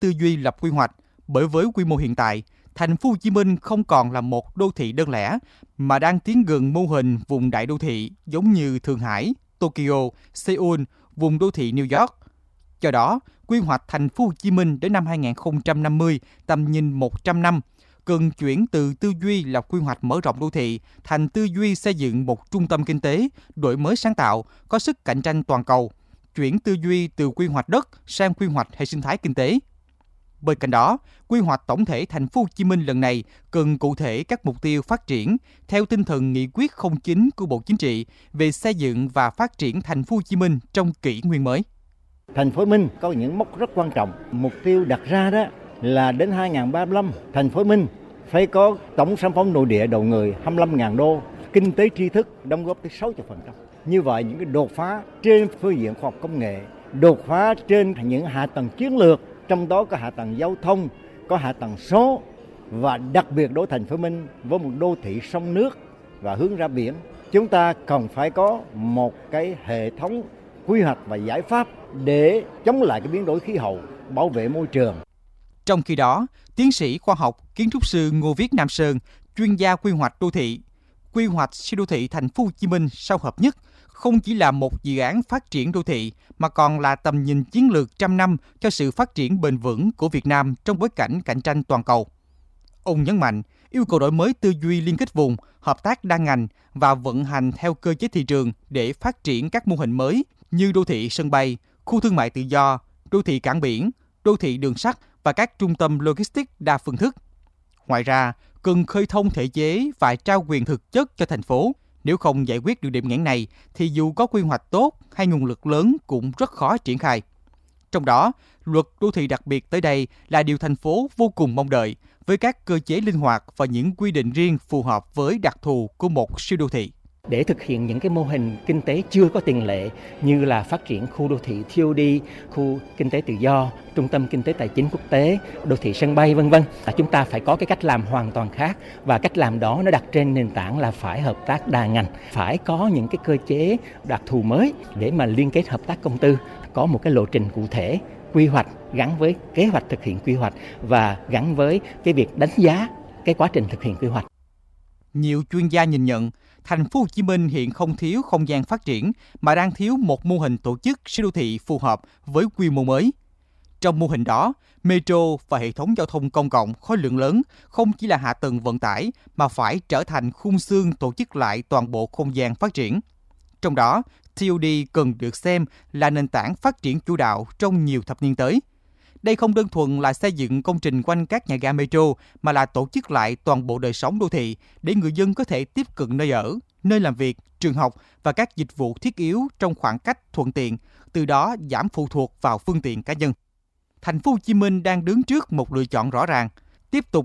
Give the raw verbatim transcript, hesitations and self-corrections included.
tư duy lập quy hoạch, bởi với quy mô hiện tại, Thành phố Hồ Chí Minh không còn là một đô thị đơn lẻ mà đang tiến gần mô hình vùng đại đô thị giống như Thượng Hải, Tokyo, Seoul, vùng đô thị New York. Do đó, quy hoạch Thành phố Hồ Chí Minh đến năm hai không năm mươi, tầm nhìn một trăm năm, cần chuyển từ tư duy lập quy hoạch mở rộng đô thị thành tư duy xây dựng một trung tâm kinh tế, đổi mới sáng tạo, có sức cạnh tranh toàn cầu, chuyển tư duy từ quy hoạch đất sang quy hoạch hệ sinh thái kinh tế. Bên cạnh đó, quy hoạch tổng thể Thành phố Hồ Chí Minh lần này cần cụ thể các mục tiêu phát triển theo tinh thần nghị quyết không chín của Bộ Chính trị về xây dựng và phát triển Thành phố Hồ Chí Minh trong kỷ nguyên mới. Thành phố Hồ Chí Minh có những mốc rất quan trọng. Mục tiêu đặt ra đó là đến hai không ba lăm, Thành phố Hồ Chí Minh phải có tổng sản phẩm nội địa đầu người hai mươi lăm nghìn đô, kinh tế tri thức đóng góp tới sáu mươi phần trăm. Như vậy, những cái đột phá trên phương diện khoa học công nghệ, đột phá trên những hạ tầng chiến lược, trong đó có hạ tầng giao thông, có hạ tầng số, và đặc biệt đối Thành phố Hồ Chí Minh với một đô thị sông nước và hướng ra biển, chúng ta cần phải có một cái hệ thống quy hoạch và giải pháp để chống lại cái biến đổi khí hậu, bảo vệ môi trường. Trong khi đó, tiến sĩ khoa học, kiến trúc sư Ngô Viết Nam Sơn, chuyên gia quy hoạch đô thị, quy hoạch siêu đô thị Thành phố Hồ Chí Minh sau hợp nhất không chỉ là một dự án phát triển đô thị mà còn là tầm nhìn chiến lược trăm năm cho sự phát triển bền vững của Việt Nam trong bối cảnh cạnh tranh toàn cầu. Ông nhấn mạnh, yêu cầu đổi mới tư duy liên kết vùng, hợp tác đa ngành và vận hành theo cơ chế thị trường để phát triển các mô hình mới như đô thị sân bay, khu thương mại tự do, đô thị cảng biển, đô thị đường sắt và các trung tâm logistics đa phương thức. Ngoài ra, cần khơi thông thể chế và trao quyền thực chất cho thành phố. Nếu không giải quyết được điểm nghẽn này, thì dù có quy hoạch tốt hay nguồn lực lớn cũng rất khó triển khai. Trong đó, luật đô thị đặc biệt tới đây là điều thành phố vô cùng mong đợi, với các cơ chế linh hoạt và những quy định riêng phù hợp với đặc thù của một siêu đô thị. Để thực hiện những cái mô hình kinh tế chưa có tiền lệ như là phát triển khu đô thị tê ô đê, khu kinh tế tự do, trung tâm kinh tế tài chính quốc tế, đô thị sân bay vân vân, chúng ta phải có cái cách làm hoàn toàn khác, và cách làm đó nó đặt trên nền tảng là phải hợp tác đa ngành, phải có những cái cơ chế đặc thù mới để mà liên kết hợp tác công tư, có một cái lộ trình cụ thể, quy hoạch gắn với kế hoạch thực hiện quy hoạch và gắn với cái việc đánh giá cái quá trình thực hiện quy hoạch. Nhiều chuyên gia nhìn nhận, Thành phố Hồ Chí Minh hiện không thiếu không gian phát triển mà đang thiếu một mô hình tổ chức siêu đô thị phù hợp với quy mô mới. Trong mô hình đó, metro và hệ thống giao thông công cộng khối lượng lớn không chỉ là hạ tầng vận tải mà phải trở thành khung xương tổ chức lại toàn bộ không gian phát triển. Trong đó, tê ô đê cần được xem là nền tảng phát triển chủ đạo trong nhiều thập niên tới. Đây không đơn thuần là xây dựng công trình quanh các nhà ga metro mà là tổ chức lại toàn bộ đời sống đô thị để người dân có thể tiếp cận nơi ở, nơi làm việc, trường học và các dịch vụ thiết yếu trong khoảng cách thuận tiện, từ đó giảm phụ thuộc vào phương tiện cá nhân. Thành phố Hồ Chí Minh đang đứng trước một lựa chọn rõ ràng, tiếp tục